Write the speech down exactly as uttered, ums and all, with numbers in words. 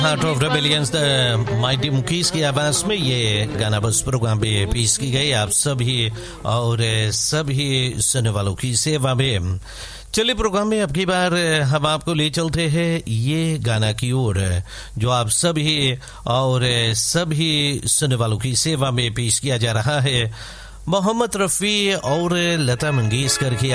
Heart of rebellions the mighty मुकीस की आवाज में ये गाना बस प्रोग्राम पे पेश की गई आप सभी और सभी सुनने वालों की सेवा में। चलिए प्रोग्राम में अब की बार हम आपको ले चलते हैं ये गाना की ओर जो आप सभी और सभी सुनने वालों की सेवा में पेश किया जा रहा है। मोहम्मद रफ़ी और लता मंगेशकर की